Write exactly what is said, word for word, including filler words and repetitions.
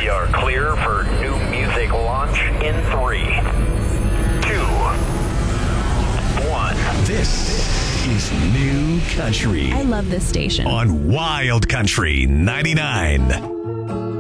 We are clear for new music launch in three, two, one. This is New Country I love this station. on Wild Country ninety-nine.